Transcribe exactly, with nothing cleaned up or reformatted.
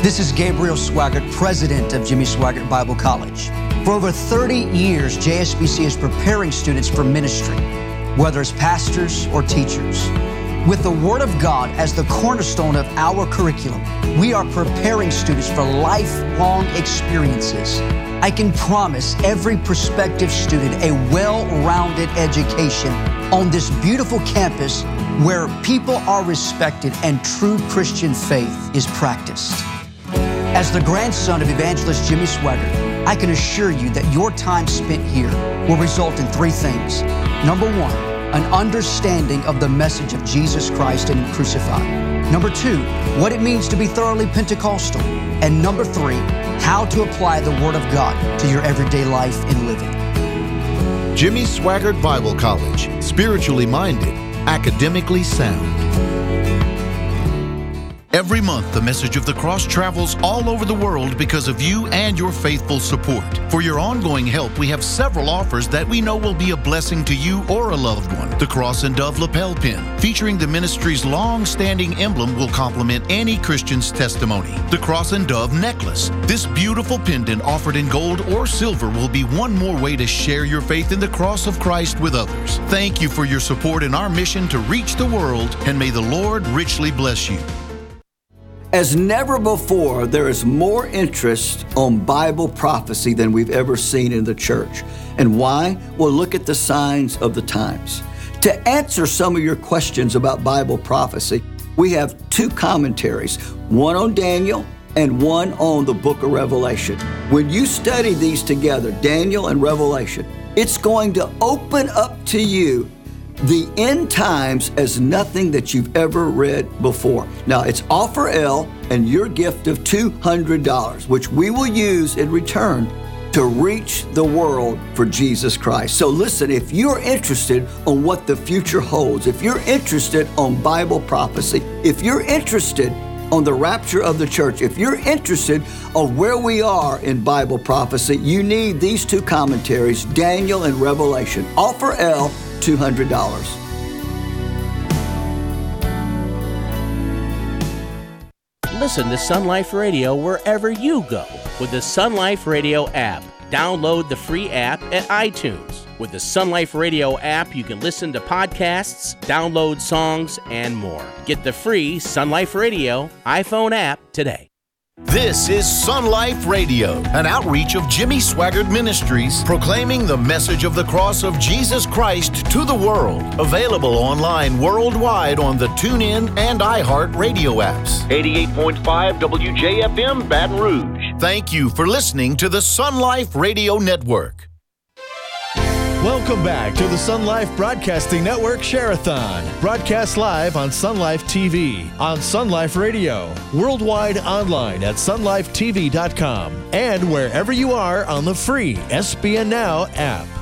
This is Gabriel Swaggart, president of Jimmy Swaggart Bible College. For over thirty years, J S B C is preparing students for ministry, whether as pastors or teachers. With the Word of God as the cornerstone of our curriculum, we are preparing students for lifelong experiences. I can promise every prospective student a well-rounded education on this beautiful campus where people are respected and true Christian faith is practiced. As the grandson of evangelist Jimmy Swaggart, I can assure you that your time spent here will result in three things. Number one, an understanding of the message of Jesus Christ and Him crucified. Number two, what it means to be thoroughly Pentecostal. And number three, how to apply the Word of God to your everyday life and living. Jimmy Swaggart Bible College, spiritually minded, academically sound. Every month, the message of the cross travels all over the world because of you and your faithful support. For your ongoing help, we have several offers that we know will be a blessing to you or a loved one. The Cross and Dove lapel pin, featuring the ministry's long-standing emblem, will complement any Christian's testimony. The Cross and Dove necklace. This beautiful pendant offered in gold or silver will be one more way to share your faith in the cross of Christ with others. Thank you for your support in our mission to reach the world, and may the Lord richly bless you. As never before, there is more interest on Bible prophecy than we've ever seen in the church. And why? Well, look at the signs of the times. To answer some of your questions about Bible prophecy, we have two commentaries, one on Daniel and one on the book of Revelation. When you study these together, Daniel and Revelation, it's going to open up to you the end times as nothing that you've ever read before. Now, it's offer L and your gift of two hundred dollars, which we will use in return to reach the world for Jesus Christ. So listen, if you're interested on what the future holds, if you're interested on Bible prophecy, if you're interested on the rapture of the church, if you're interested on where we are in Bible prophecy, you need these two commentaries, Daniel and Revelation. Offer L, two hundred dollars. Listen to Sun Life Radio wherever you go with the Sun Life Radio app. Download the free app at iTunes. With the Sun Life Radio app, you can listen to podcasts, download songs, and more. Get the free Sun Life Radio iPhone app today. This is Sun Life Radio, an outreach of Jimmy Swaggart Ministries, proclaiming the message of the cross of Jesus Christ to the world. Available online worldwide on the TuneIn and iHeart radio apps. eighty-eight point five W J F M, Baton Rouge. Thank you for listening to the Sun Life Radio Network. Welcome back to the Sun Life Broadcasting Network Share-a-thon. Broadcast live on Sun Life T V, on Sun Life Radio, worldwide online at sun life t v dot com, and wherever you are on the free S B N Now app.